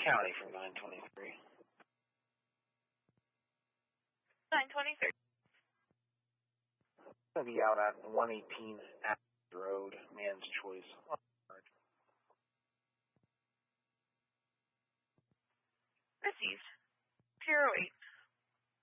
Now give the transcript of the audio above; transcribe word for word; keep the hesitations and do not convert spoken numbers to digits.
County for nine twenty-three. nine twenty-three. Going to be out at one eighteen Athens Road, Man's Choice. Received. zero eight.